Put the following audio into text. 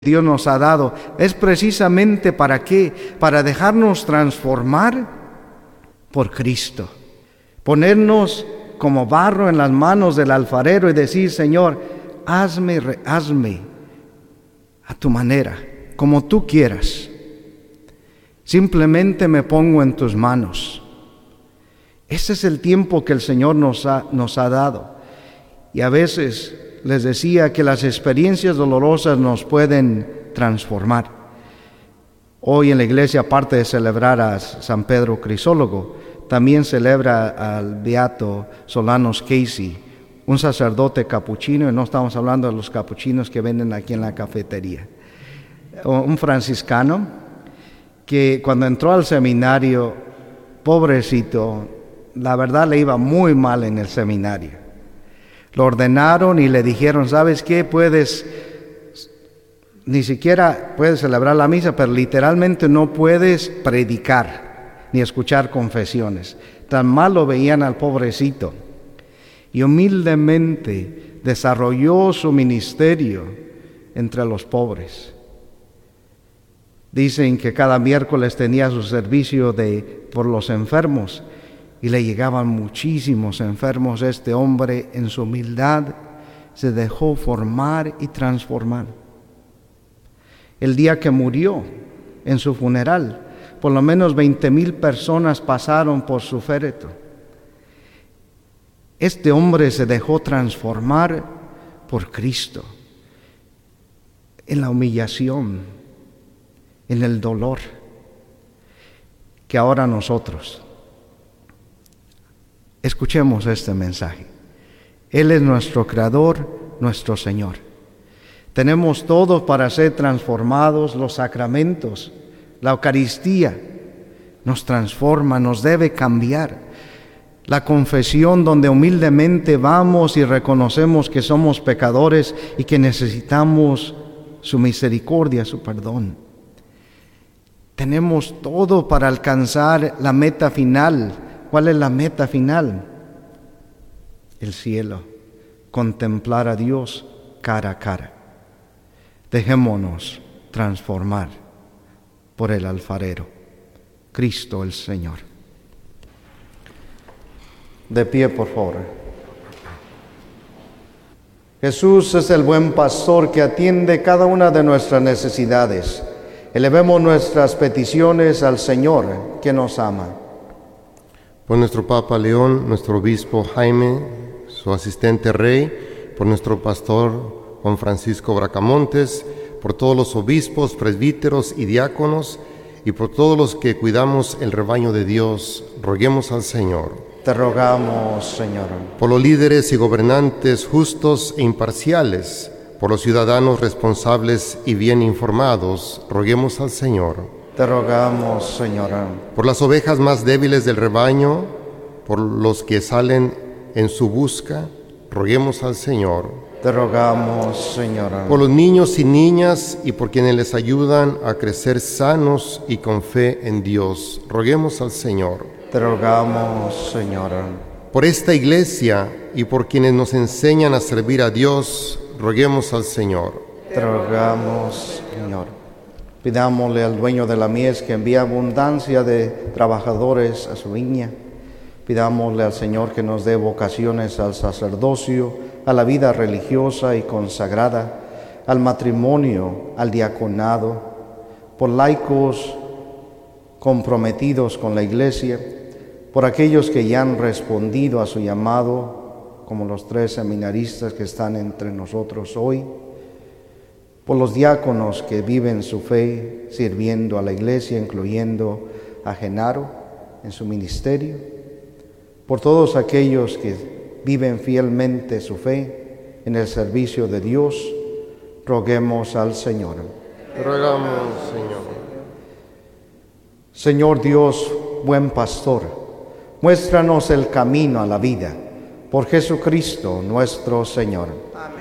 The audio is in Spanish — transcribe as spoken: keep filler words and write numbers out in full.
Dios nos ha dado es precisamente para qué, para dejarnos transformar por Cristo, ponernos como barro en las manos del alfarero y decir: Señor, hazme, hazme a tu manera, como tú quieras. Simplemente me pongo en tus manos. Ese es el tiempo que el Señor nos ha, nos ha dado. Y a veces les decía que las experiencias dolorosas nos pueden transformar. Hoy en la iglesia, aparte de celebrar a San Pedro Crisólogo, también celebra al beato Solanos Casey, un sacerdote capuchino, y no estamos hablando de los capuchinos que venden aquí en la cafetería. Un franciscano que cuando entró al seminario, pobrecito, la verdad le iba muy mal en el seminario. Lo ordenaron y le dijeron: ¿sabes qué? Puedes, ni siquiera puedes celebrar la misa, pero literalmente no puedes predicar ni escuchar confesiones. Tan mal lo veían al pobrecito. Y humildemente desarrolló su ministerio entre los pobres. Dicen que cada miércoles tenía su servicio de, por los enfermos. Y le llegaban muchísimos enfermos. Este hombre, en su humildad, se dejó formar y transformar. El día que murió, en su funeral, por lo menos veinte mil personas pasaron por su féretro. Este hombre se dejó transformar por Cristo, en la humillación, en el dolor, que ahora nosotros escuchemos este mensaje. Él es nuestro Creador, nuestro Señor. Tenemos todo para ser transformados. Los sacramentos, la Eucaristía nos transforma, nos debe cambiar. La confesión, donde humildemente vamos y reconocemos que somos pecadores y que necesitamos su misericordia, su perdón. Tenemos todo para alcanzar la meta final. ¿Cuál es la meta final? El cielo, contemplar a Dios cara a cara. Dejémonos transformar por el alfarero, Cristo el Señor. De pie, por favor. Jesús es el buen pastor que atiende cada una de nuestras necesidades. Elevemos nuestras peticiones al Señor, que nos ama. Por nuestro Papa León, nuestro obispo Jaime, su asistente Rey, por nuestro pastor Juan Francisco Bracamontes, por todos los obispos, presbíteros y diáconos, y por todos los que cuidamos el rebaño de Dios, roguemos al Señor. Te rogamos, Señor. Por los líderes y gobernantes justos e imparciales, por los ciudadanos responsables y bien informados, roguemos al Señor. Te rogamos, Señor. Por las ovejas más débiles del rebaño, por los que salen en su busca, roguemos al Señor. Te rogamos, Señor. Por los niños y niñas y por quienes les ayudan a crecer sanos y con fe en Dios, roguemos al Señor. Te rogamos, Señor. Por esta iglesia y por quienes nos enseñan a servir a Dios, roguemos al Señor. Te rogamos, Señor. Pidámosle al dueño de la mies que envíe abundancia de trabajadores a su viña. Pidámosle al Señor que nos dé vocaciones al sacerdocio, a la vida religiosa y consagrada, al matrimonio, al diaconado, por laicos comprometidos con la Iglesia, por aquellos que ya han respondido a su llamado, como los tres seminaristas que están entre nosotros hoy, por los diáconos que viven su fe sirviendo a la Iglesia, incluyendo a Genaro en su ministerio, por todos aquellos que viven fielmente su fe en el servicio de Dios, roguemos al Señor. Te rogamos, Señor. Señor Dios, buen pastor, muéstranos el camino a la vida, por Jesucristo nuestro Señor. Amén.